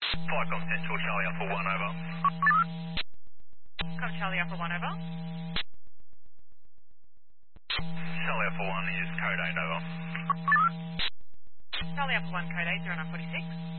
Flycom Central, Charlie Alpha 1 over. Come Charlie Alpha 1 over. Charlie Alpha 1 is code 8 over. Charlie Alpha 1 code 8, 0946.